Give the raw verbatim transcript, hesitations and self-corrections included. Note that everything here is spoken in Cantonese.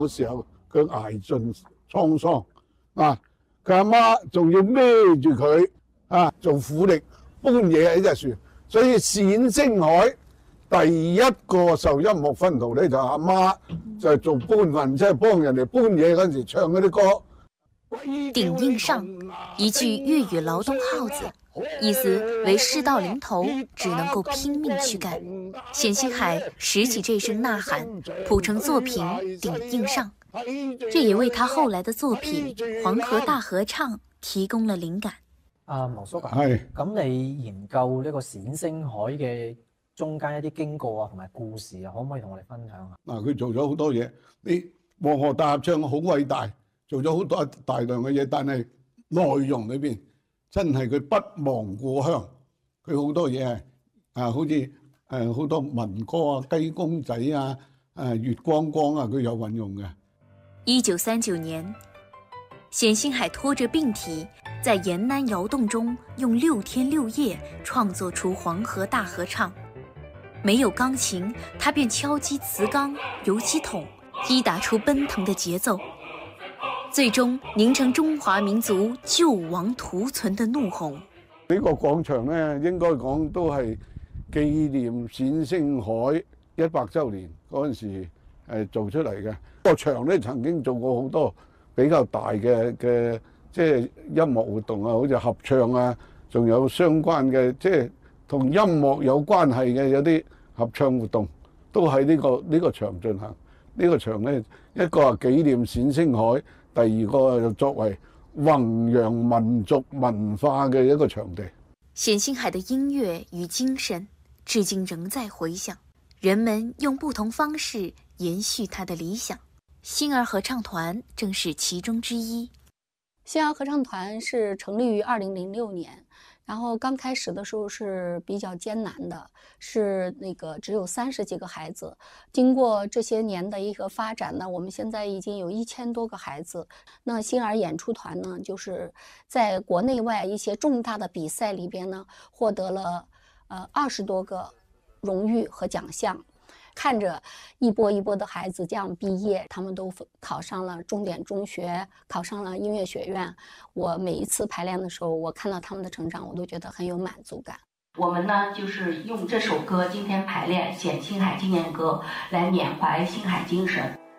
嗰時候佢捱盡滄桑啊，佢阿媽仲要孭住佢啊做苦力搬嘢喺隻船，所以冼星海第一個受音樂熏陶咧就阿媽就係做搬運，即係幫人哋搬嘢嗰陣時唱嗰啲歌。 頂硬上，一句粵語勞動號子，意思為事到臨頭只能夠拼命去幹。冼星海拾起這聲吶喊，譜成作品《頂硬上》，這也為他後來的作品《黃河大合唱》提供了靈感。 啊，毛叔啊， 係咁你研究呢個冼星海嘅中間一啲經過啊，同埋故事啊，可唔可以同我哋分享下？ 嗱，佢做咗好多嘢，你黃河大合唱好偉大。做咗好多大量嘅嘢，但係內容裏邊真係佢不忘故鄉，佢好多嘢係啊，好似誒好多民歌啊、雞公仔啊、誒月光光啊，佢有運用嘅。 一九三九年，冼星海拖着病體，在延安窯洞中用六天六夜創作出《黃河大合唱》。沒有鋼琴，他便敲擊瓷缸、油漆桶，擊打出奔騰的節奏。最終凝成中華民族救亡圖存的怒洪。呢個廣場咧，應該講都係紀念冼星海一百週年嗰陣時誒做出嚟嘅。個場咧曾經做過好多比較大嘅嘅即係音樂活動啊，好似合唱啊，仲有相關嘅即係同音樂有關係嘅有啲合唱活動，都喺呢個呢個場進行。呢個場咧一個係紀念冼星海。第二個就作為弘揚民族文化嘅一個場地。 冼星海的音樂與精神，至今仍在回響，人們用不同方式延續他的理想。星兒合唱團正是其中之一。 星兒合唱團是成立於二零零六年。然後剛開始的時候是比較艱難的，是那個只有三十幾個孩子。經過這些年的一個發展呢，我們現在已經有一千多個孩子。那星兒演出團呢，就是在國內外一些重大的比賽裏邊呢，獲得了呃二十多個榮譽和獎項。看着一波一波的孩子這樣畢業，他們都考上了重點中學，考上了音樂學院。我每一次排練的時候，我看到他們的成長，我都覺得很有滿足感。 我們呢，就是用這首歌今天排練《冼星海紀念歌》來緬懷星海精神。